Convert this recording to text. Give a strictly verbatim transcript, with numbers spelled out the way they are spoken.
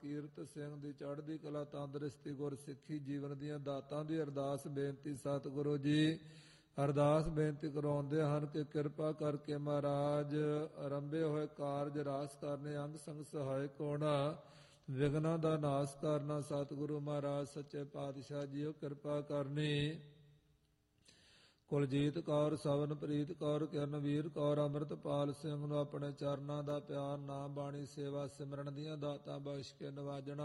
ਕੀਰਤ ਸਿੰਘ ਦੀ ਚੜ੍ਹਦੀ ਕਲਾ, ਤੰਦਰੁਸਤੀ, ਗੁਰ ਸਿੱਖੀ, ਜੀਵਨ ਦੀਆਂ ਦਾਤਾਂ ਦੀ ਅਰਦਾਸ ਬੇਨਤੀ। ਸਤਿਗੁਰੂ ਜੀ ਅਰਦਾਸ ਬੇਨਤੀ ਕਰਾਉਂਦੇ ਹਨ ਕਿ ਕਿਰਪਾ ਕਰਕੇ ਮਹਾਰਾਜ ਆਰੰਭੇ ਹੋਏ ਕਾਰਜ ਰਾਸ ਕਰਨੇ, ਅੰਗ ਸੰਗ ਸਹਾਇਕ ਹੋਣਾ, ਵਿਘਨਾਂ ਦਾ ਨਾਸ ਕਰਨਾ। ਸਤਿਗੁਰੂ ਮਹਾਰਾਜ ਸੱਚੇ ਪਾਤਸ਼ਾਹ ਜੀਓ ਕਿਰਪਾ ਕਰਨੀ। ਕੁਲਜੀਤ ਕੌਰ, ਸਵਨਪ੍ਰੀਤ ਕੌਰ, ਕਿਰਨਵੀਰ ਕੌਰ, ਅੰਮ੍ਰਿਤਪਾਲ ਸਿੰਘ ਨੂੰ ਆਪਣੇ ਚਰਨਾਂ ਦਾ ਪਿਆਰ, ਨਾਮ, ਬਾਣੀ, ਸੇਵਾ, ਸਿਮਰਨ ਦੀਆਂ ਦਾਤਾਂ ਬਖਸ਼ ਕੇ ਨਵਾਜਣਾ।